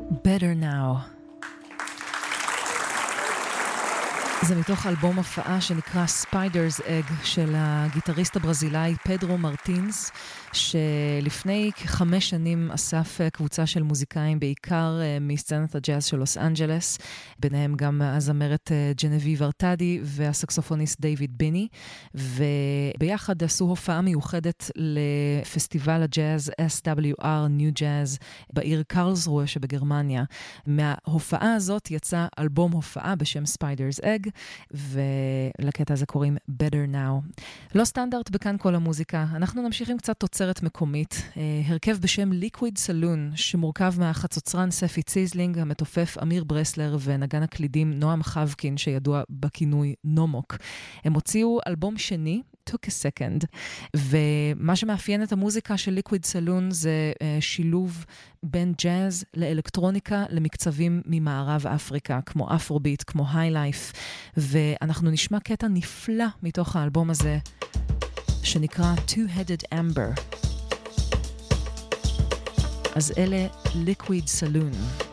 Better Now. זה מתוך אלבום הופעה שנקרא Spider's Egg של הגיטריסט הברזילאי פדרו מרטינס, שלפני כ5 שנים אסף קבוצה של מוזיקאים, בעיקר מסצנת הג'אז של לוס אנג'לס, ביניהם גם הזמרת ג'נביב ארטדי והסקסופוניסט דיוויד ביני, וביחד עשו הופעה מיוחדת לפסטיבל הג'אז SWR New Jazz בעיר קרלסרוה שבגרמניה. מההופעה הזאת יצא אלבום הופעה בשם Spider's Egg, ולקטע הזה קוראים Better Now. לא סטנדרט בכאן כל המוזיקה, אנחנו נמשיך עם קצת תוצרת מקומית, הרכב בשם Liquid Saloon, שמורכב מהחצוצרן ספי ציזלינג, המתופף אמיר ברסלר ונגן הקלידים נועם חבקין, שידוע בכינוי נומוק. הם הוציאו אלבום שני, Took a Second, ומה שמאפיין את המוזיקה של Liquid Saloon זה שילוב בין ג'אז לאלקטרוניקה למקצבים ממערב אפריקה, כמו אפרוביט, כמו היילייף, ואנחנו נשמע קטע נפלא מתוך האלבום הזה, שנקרא Two-Headed Amber. אז אלה Liquid Saloon.